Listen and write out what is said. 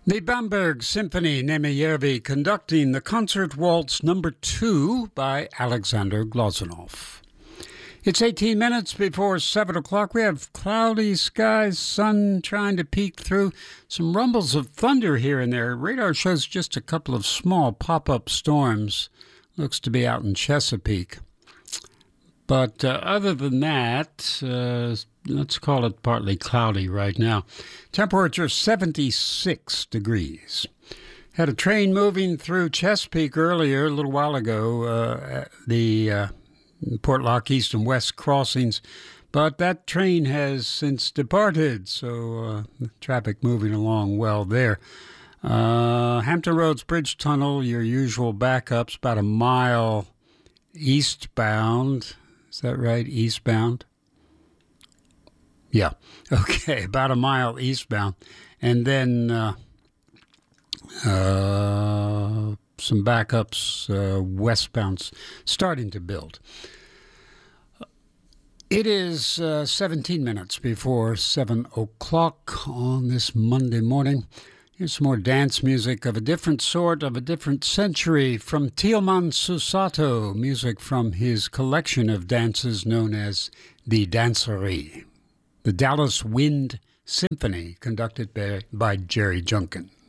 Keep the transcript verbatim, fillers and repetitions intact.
The Bamberg Symphony Nemyervi conducting the Concert Waltz number two by Alexander Glazunov. It's eighteen minutes before seven o'clock. We have cloudy skies, sun trying to peek through, some rumbles of thunder here and there. Radar shows just a couple of small pop-up storms. Looks to be out in Chesapeake. But uh, other than that, uh, let's call it partly cloudy right now. Temperature seventy-six degrees. Had a train moving through Chesapeake earlier, a little while ago, uh, the uh, Portlock East and West crossings. But that train has since departed, so uh, traffic moving along well there. Uh, Hampton Roads Bridge Tunnel, your usual backups, about a mile eastbound. Is that right? Eastbound? Yeah. Okay. About a mile eastbound. And then uh, uh, some backups uh, westbound starting to build. It is uh, seventeen minutes before seven o'clock on this Monday morning. Here's some more dance music of a different sort, of a different century, from Tilman Susato, music from his collection of dances known as the Dancerie, the Dallas Wind Symphony, conducted by, by Jerry Junkin.